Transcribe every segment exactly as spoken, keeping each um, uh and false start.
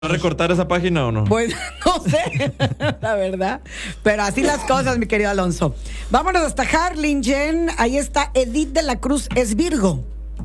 ¿Va a recortar esa página o no? Pues no sé, la verdad. Pero así las cosas, mi querido Alonso. Vámonos hasta Harlingen. Ahí está Edith de la Cruz, es Virgo.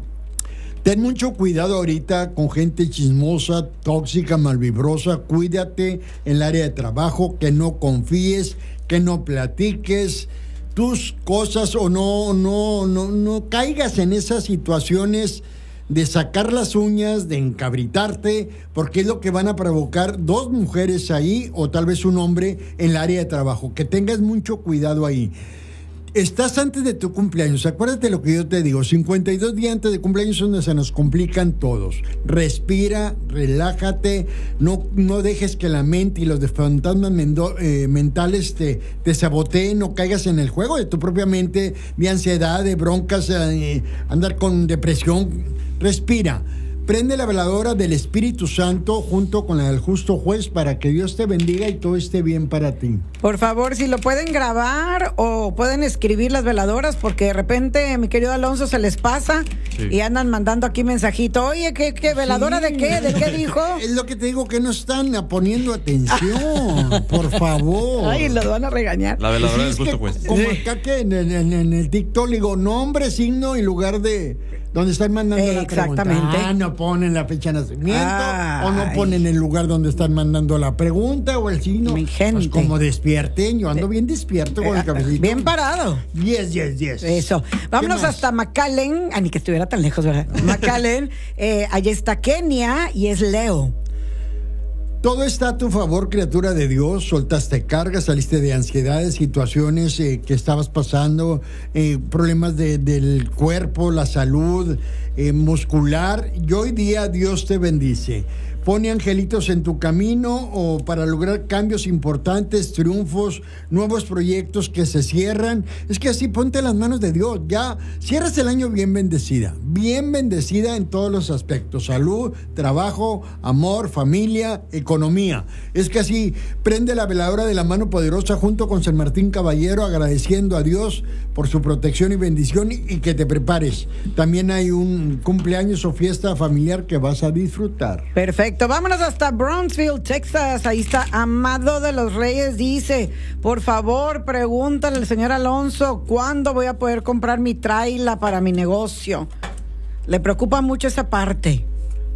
Ten mucho cuidado ahorita con gente chismosa, tóxica, malvibrosa. Cuídate en el área de trabajo, que no confíes, que no platiques tus cosas o no, no, no, no caigas en esas situaciones de sacar las uñas, de encabritarte, porque es lo que van a provocar dos mujeres ahí o tal vez un hombre en el área de trabajo. Que tengas mucho cuidado ahí. Estás antes de tu cumpleaños, acuérdate lo que yo te digo, cincuenta y dos días antes de cumpleaños es donde se nos complican todos. Respira, relájate, no, no dejes que la mente y los de fantasmas mendo, eh, mentales te, te saboteen, no caigas en el juego de tu propia mente, de ansiedad, de broncas, eh, andar con depresión. Respira. Prende la veladora del Espíritu Santo junto con la del justo juez para que Dios te bendiga y todo esté bien para ti. Por favor, si lo pueden grabar o pueden escribir las veladoras, porque de repente, mi querido Alonso, se les pasa sí. y andan mandando aquí mensajito. Oye, ¿qué, qué veladora sí. de qué? ¿De qué dijo? Es lo que te digo, que no están poniendo atención. Por favor. Ay, los van a regañar. La veladora sí, del justo juez. Como acá que en, en, en el TikTok le digo nombre, signo y lugar de donde están mandando eh, la pregunta. Exactamente. Ah, no ponen la fecha de nacimiento Ay. o no ponen el lugar donde están mandando la pregunta o el signo. Mi gente. Pues como despierten, yo ando bien despierto con el cabecito. Bien parado. Yes, yes, yes. Eso. Vámonos hasta McAllen. Ah, ni que estuviera tan lejos, ¿verdad? McAllen. Eh, allá está Kenia y es Leo. Todo está a tu favor, criatura de Dios. Soltaste cargas, saliste de ansiedades, situaciones eh, que estabas pasando, eh, problemas de, del cuerpo, la salud eh, muscular. Y hoy día Dios te bendice. Pone angelitos en tu camino o para lograr cambios importantes, triunfos, nuevos proyectos que se cierran. Es que así ponte las manos de Dios. Ya cierras el año bien bendecida, bien bendecida en todos los aspectos. Salud, trabajo, amor, familia, economía. Es que así prende la veladora de la mano poderosa junto con San Martín Caballero, agradeciendo a Dios por su protección y bendición y, y que te prepares. También hay un cumpleaños o fiesta familiar que vas a disfrutar. Perfecto. Vámonos hasta Brownsville, Texas. Ahí está Amado de los Reyes. Dice, por favor, pregúntale al señor Alonso cuándo voy a poder comprar mi traila para mi negocio. Le preocupa mucho esa parte.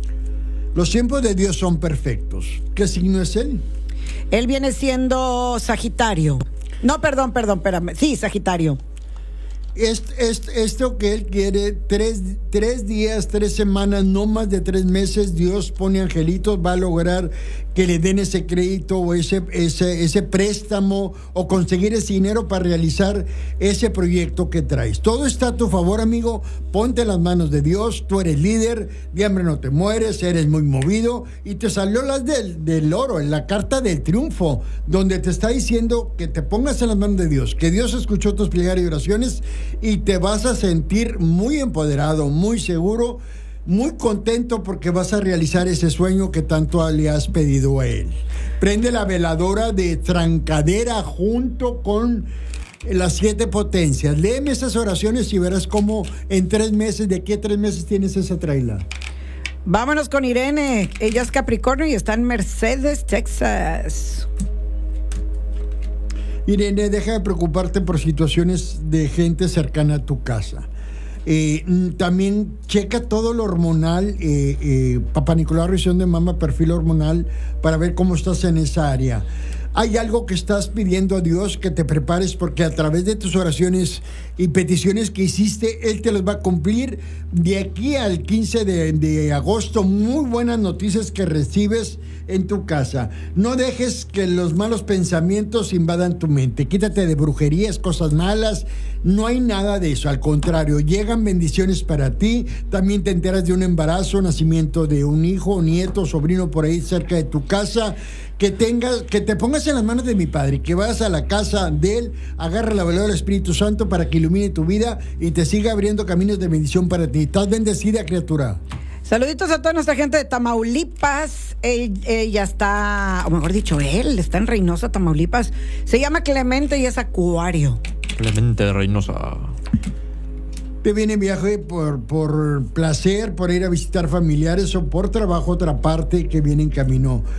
Los tiempos de Dios son perfectos. ¿Qué signo es él? Él viene siendo Sagitario. No, perdón, perdón, espérame. Sí, Sagitario. Esto, esto, esto que él quiere, tres, tres días, tres semanas, no más de tres meses, Dios pone angelitos, va a lograr que le den ese crédito o ese, ese, ese préstamo o conseguir ese dinero para realizar ese proyecto que traes. Todo está a tu favor, amigo. Ponte en las manos de Dios. Tú eres líder, de hambre no te mueres, eres muy movido y te salió las del, del oro, en la carta del triunfo, donde te está diciendo que te pongas en las manos de Dios, que Dios escuchó tus plegarias y oraciones y te vas a sentir muy empoderado, muy seguro, muy contento porque vas a realizar ese sueño que tanto le has pedido a él. Prende la veladora de trancadera junto con las siete potencias. Léeme esas oraciones y verás cómo en tres meses, de aquí a tres meses tienes esa traila. Vámonos con Irene. Ella es Capricornio y está en Mercedes, Texas. Irene, deja de preocuparte por situaciones de gente cercana a tu casa. Eh, también checa todo lo hormonal, eh, eh, Papá Nicolau, revisión de mama, perfil hormonal, para ver cómo estás en esa área. Hay algo que estás pidiendo a Dios que te prepares, porque a través de tus oraciones y peticiones que hiciste, Él te las va a cumplir. De aquí al quince de, de agosto, muy buenas noticias que recibes en tu casa. No dejes que los malos pensamientos invadan tu mente. Quítate de brujerías, cosas malas. No hay nada de eso. Al contrario, llegan bendiciones para ti. También te enteras de un embarazo, nacimiento de un hijo, nieto, sobrino por ahí cerca de tu casa. Que tengas, que te pongas en las manos de mi Padre, que vayas a la casa de Él, agarra la veladora del Espíritu Santo para que ilumine tu vida y te siga abriendo caminos de bendición para ti. Estás bendecida, criatura. Saluditos a toda nuestra gente de Tamaulipas. Ella está, o mejor dicho, él está en Reynosa, Tamaulipas. Se llama Clemente y es Acuario. Clemente de Reynosa. Te viene viaje por, por placer, por ir a visitar familiares o por trabajo, otra parte que viene en camino.